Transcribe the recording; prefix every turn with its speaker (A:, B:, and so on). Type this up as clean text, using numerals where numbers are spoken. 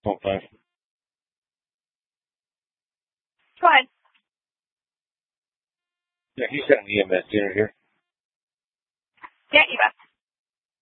A: phone 5.
B: Go ahead.
A: Yeah, he's got an EMS dinner here.
B: Yeah, you bet.